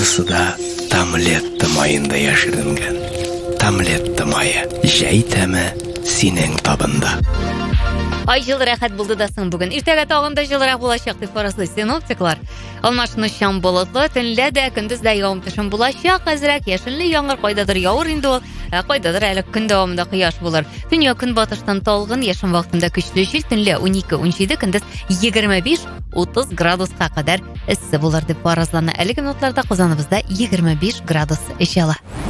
Кайсысы да Тамлетті майында яшірінген. Тамлетті майы жай тәмі сенің табында. Ай, жылырақат болды дасың бүгін. Иртәгә тағында жылырақ болашақ деп фаразлы синоптиклар. Алмашыны шам болытлы, төнлә дә, көндіз дә явым-төшем болашақ, әзірәк яшынлы яңғыр кайдадыр яуыр инде ул, кайдадыр әлі күн дәвамында кояш булыр. Төнья көнбатыштан талгын, яшын вакытында көчле жел, төнлә 12-17, көндіз 25-30 градуска кадәр эссе булыр дип фаразлана. Әлеге минутларда Казаныбызда 25 градус җылы.